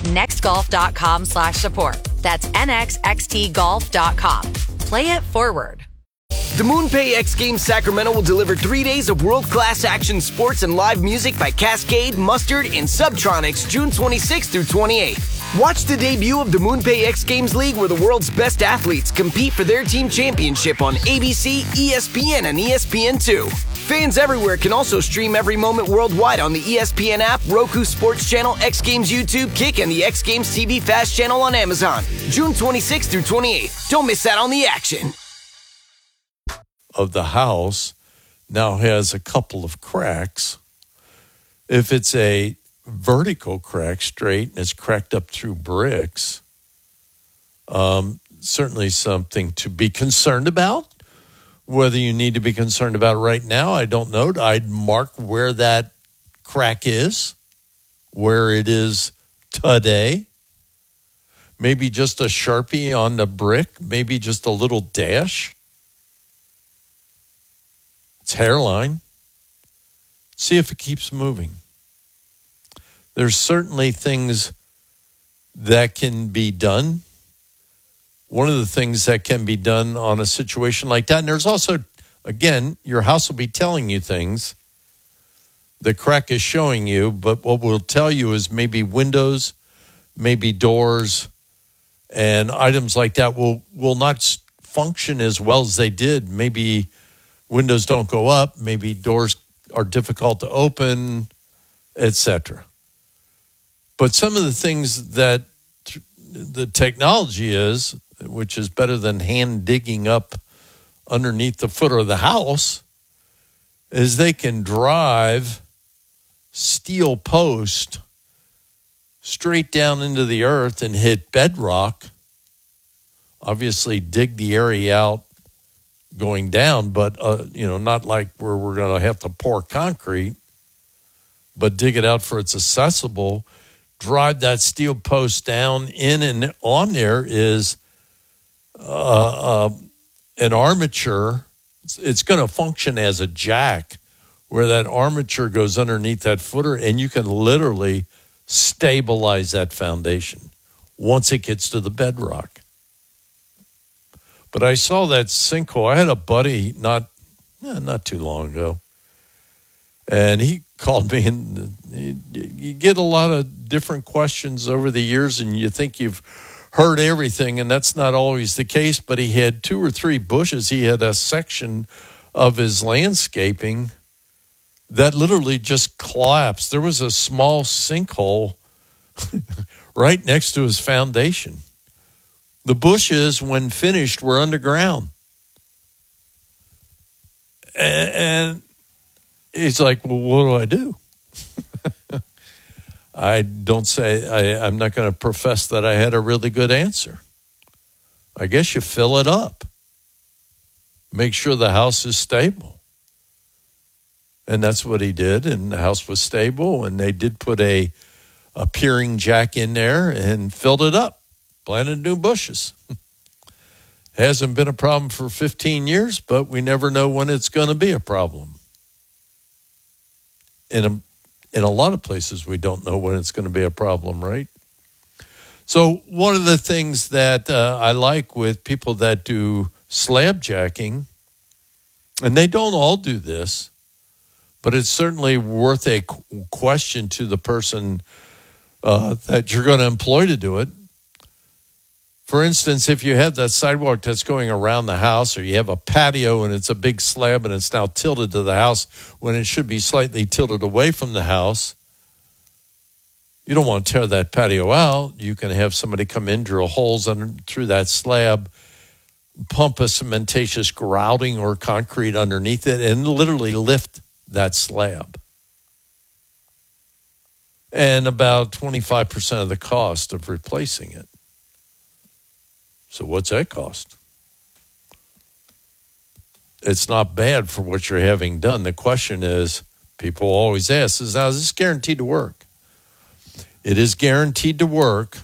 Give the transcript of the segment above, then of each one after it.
nxtgolf.com/support. That's nxxtgolf.com. Play it forward. The MoonPay X Games Sacramento will deliver 3 days of world-class action sports and live music by Cascade, Mustard, and Subtronics June 26th through 28th. Watch the debut of the MoonPay X Games League where the world's best athletes compete for their team championship on ABC, ESPN, and ESPN2. Fans everywhere can also stream every moment worldwide on the ESPN app, Roku Sports Channel, X Games YouTube, Kick, and the X Games TV Fast Channel on Amazon. June 26th through 28th. Don't miss out on the action. Of the house now has a couple of cracks. If it's a vertical crack straight and it's cracked up through bricks, certainly something to be concerned about. Whether you need to be concerned about right now, I don't know. I'd mark where that crack is, where it is today. Maybe just a Sharpie on the brick, maybe just a little dash. It's hairline. See if it keeps moving. There's certainly things that can be done. One of the things that can be done on a situation like that, and there's also, again, your house will be telling you things. The crack is showing you, but what we'll tell you is maybe windows, maybe doors, and items like that will not function as well as they did. Maybe windows don't go up, maybe doors are difficult to open, etc. But some of the things that the technology is, which is better than hand digging up underneath the foot of the house, is they can drive steel post straight down into the earth and hit bedrock. Obviously dig the area out going down, but not like where we're going to have to pour concrete, but dig it out for it's accessible. Drive that steel post down in, and on there is an armature. It's going to function as a jack where that armature goes underneath that footer, and you can literally stabilize that foundation once it gets to the bedrock. But I saw that sinkhole. I had a buddy not too long ago, and he called me, and you get a lot of different questions over the years, and you think you've heard everything, and that's not always the case. But he had 2 or 3 bushes. He had a section of his landscaping that literally just collapsed. There was a small sinkhole right next to his foundation. The bushes, when finished, were underground. And he's like, well, what do? I'm not going to profess that I had a really good answer. I guess you fill it up. Make sure the house is stable. And that's what he did, and the house was stable, and they did put a peering jack in there and filled it up. Planted new bushes. Hasn't been a problem for 15 years, but we never know when it's going to be a problem. In a lot of places, we don't know when it's going to be a problem, right? So one of the things that I like with people that do slab jacking, and they don't all do this, but it's certainly worth a question to the person that you're going to employ to do it. For instance, if you have that sidewalk that's going around the house, or you have a patio and it's a big slab and it's now tilted to the house when it should be slightly tilted away from the house, you don't want to tear that patio out. You can have somebody come in, drill holes through that slab, pump a cementatious grouting or concrete underneath it, and literally lift that slab. And about 25% of the cost of replacing it. So what's that cost? It's not bad for what you're having done. The question is, people always ask, is this guaranteed to work? It is guaranteed to work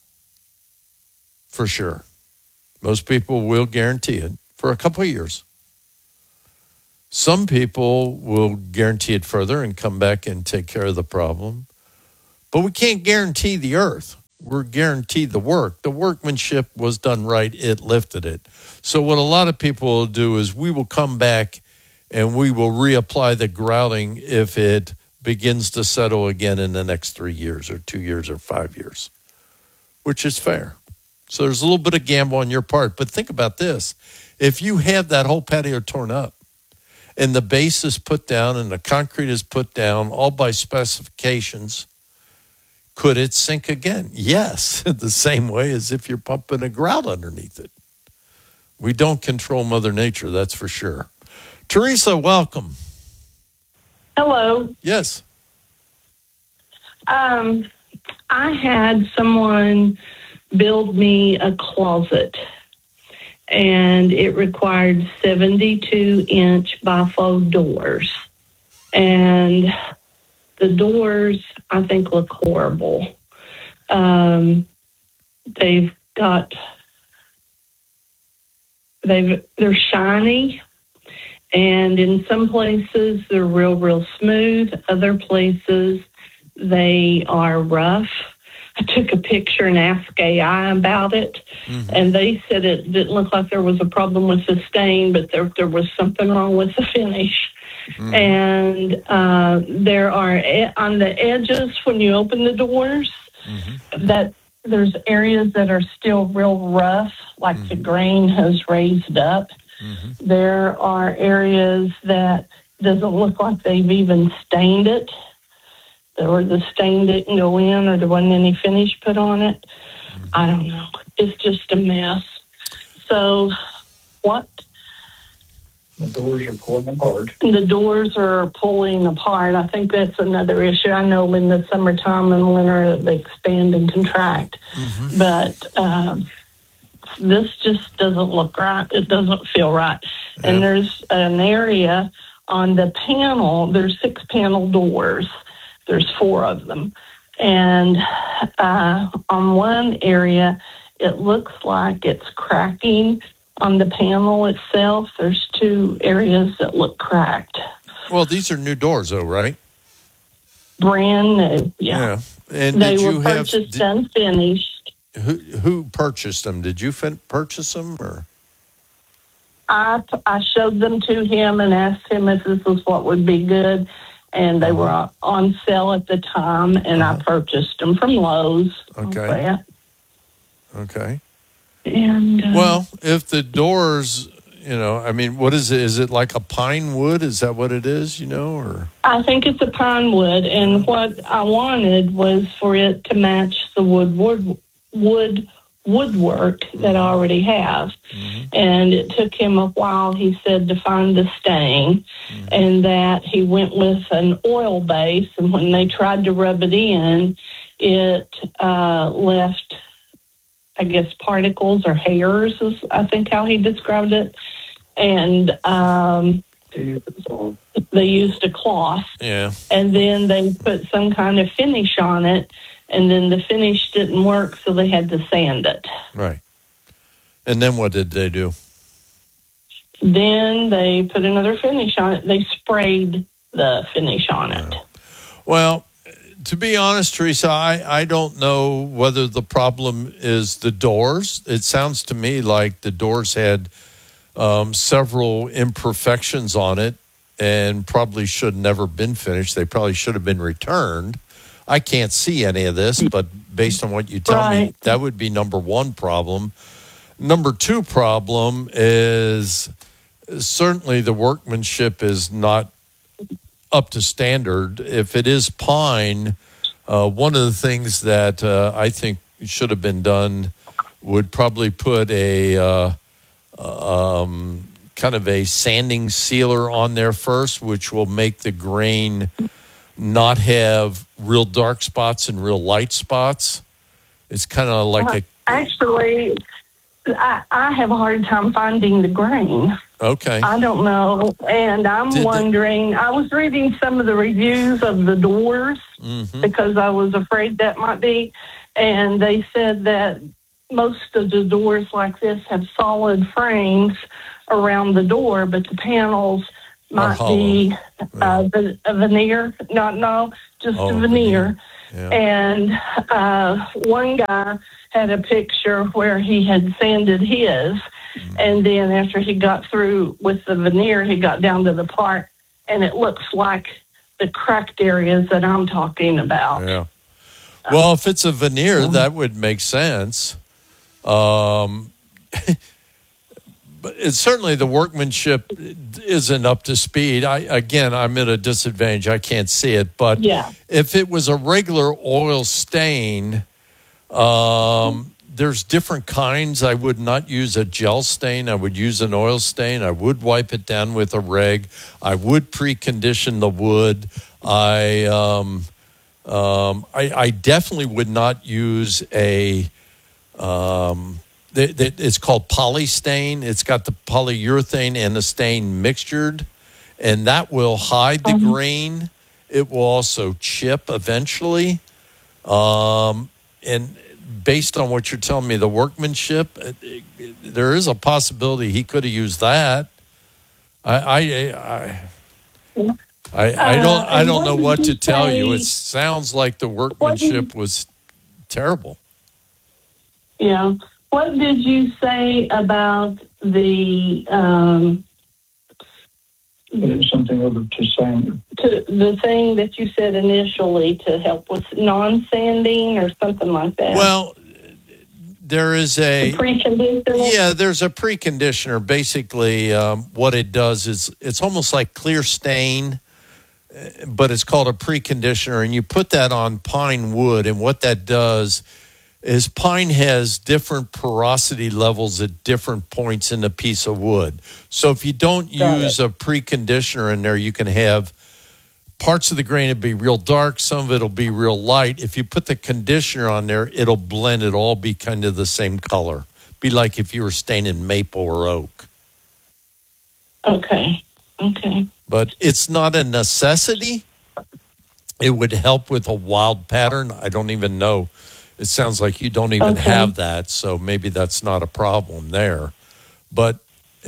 for sure. Most people will guarantee it for a couple of years. Some people will guarantee it further and come back and take care of the problem. But we can't guarantee the earth. we're guaranteed the work. The workmanship was done right. It lifted it. So what a lot of people will do is we will come back and we will reapply the grouting if it begins to settle again in the next 3 years or 2 years or 5 years, which is fair. So there's a little bit of gamble on your part. But think about this. If you have that whole patio torn up and the base is put down and the concrete is put down, all by specifications, could it sink again? Yes, the same way as if you're pumping a grout underneath it. We don't control Mother Nature, that's for sure. Teresa, welcome. Hello. Yes. I had someone build me a closet, and it required 72-inch bifold doors. And the doors, I think, look horrible. They're shiny, and in some places they're real smooth. Other places they are rough. I took a picture and asked AI about it, and they said it didn't look like there was a problem with the stain, but there was something wrong with the finish. And there are, on the edges when you open the doors, that there's areas that are still real rough, like the grain has raised up. There are areas that doesn't look like they've even stained it, or the stain didn't go in, or there wasn't any finish put on it. I don't know. It's just a mess. So what? The doors are pulling apart. The doors are pulling apart. I think that's another issue. I know in the summertime and winter they expand and contract, but this just doesn't look right. It doesn't feel right. Yeah. And there's an area on the panel. There's 6 panel doors. There's 4 of them. And on one area, it looks like it's cracking. On the panel itself, there's 2 areas that look cracked. Well, these are new doors, though, right? Brand new, yeah. And they did were you purchased unfinished. Who purchased them? Did you purchase them, or? I showed them to him and asked him if this was what would be good, and they were on sale at the time, and I purchased them from Lowe's. Okay. And well, if the doors, I mean, what is it? Is it like a pine wood? Is that what it is, or? I think it's a pine wood, and what I wanted was for it to match the woodwork that I already have. And it took him a while, he said, to find the stain, and that he went with an oil base, and when they tried to rub it in, it left, I guess, particles or hairs is, I think, how he described it. And they used a cloth. Yeah. And then they put some kind of finish on it, and then the finish didn't work, so they had to sand it. Right. And then what did they do? Then they put another finish on it. They sprayed the finish on it. Well, to be honest, Teresa, I don't know whether the problem is the doors. It sounds to me like the doors had several imperfections on it and probably should never been finished. They probably should have been returned. I can't see any of this, but based on what you tell me, that would be number 1 problem. Number 2 problem is certainly the workmanship is not up to standard. If it is pine, one of the things that I think should have been done would probably put a kind of a sanding sealer on there first, which will make the grain not have real dark spots and real light spots. It's kind of like Actually, I have a hard time finding the grain. Okay. I don't know. And I'm wondering, I was reading some of the reviews of the doors because I was afraid that might be. And they said that most of the doors like this have solid frames around the door, but the panels might hollow. be a veneer. Just a veneer. Yeah. And one guy had a picture where he had sanded his, and then after he got through with the veneer, he got down to the part, and it looks like the cracked areas that I'm talking about. Yeah. Well, if it's a veneer, that would make sense. But it's certainly the workmanship isn't up to speed. I'm at a disadvantage. I can't see it. But if it was a regular oil stain, there's different kinds. I would not use a gel stain. I would use an oil stain. I would wipe it down with a rag. I would precondition the wood. I definitely would not use a it's called polystain. It's got the polyurethane and the stain mixtured, and that will hide the grain. It will also chip eventually. And based on what you're telling me, the workmanship, there is a possibility he could have used that. I don't know what to tell you. It sounds like the workmanship was terrible. Yeah. What did you say about the something over to sand? to the thing that you said initially to help with non-sanding or something like that? Well, there is a preconditioner. Yeah, there's a preconditioner. Basically, what it does is it's almost like clear stain, but it's called a preconditioner, and you put that on pine wood, and what that does is pine has different porosity levels at different points in a piece of wood. So if you don't use a preconditioner in there, you can have parts of the grain will be real dark, some of it will be real light. If you put the conditioner on there, it'll blend, it'll all be kind of the same color. Be like if you were staining maple or oak. Okay. But it's not a necessity. It would help with a wild pattern. I don't even know. It sounds like you don't even have that, so maybe that's not a problem there. But,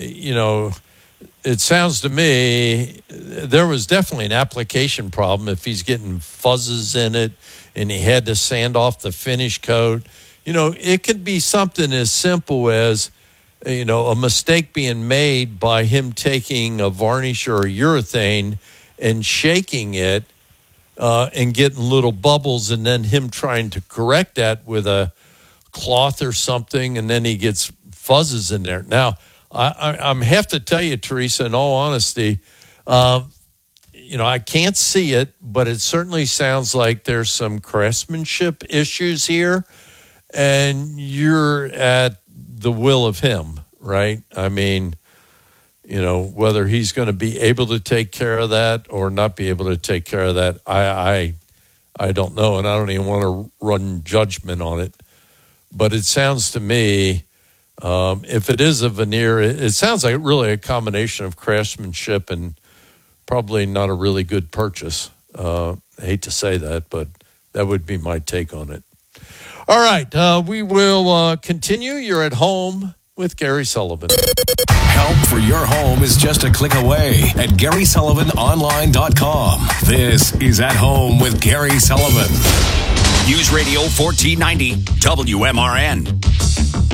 it sounds to me there was definitely an application problem if he's getting fuzzes in it and he had to sand off the finish coat. It could be something as simple as, a mistake being made by him taking a varnish or a urethane and shaking it and getting little bubbles, and then him trying to correct that with a cloth or something, and then he gets fuzzes in there. Now, I have to tell you, Teresa, in all honesty, I can't see it, but it certainly sounds like there's some craftsmanship issues here, and you're at the will of him, right? I mean, whether he's going to be able to take care of that or not be able to take care of that, I don't know, and I don't even want to run judgment on it. But it sounds to me, if it is a veneer, it sounds like really a combination of craftsmanship and probably not a really good purchase. I hate to say that, but that would be my take on it. All right, we will continue. You're at home with Gary Sullivan. Help for your home is just a click away at GarySullivanOnline.com. This is At Home with Gary Sullivan. News Radio 1490 WMRN.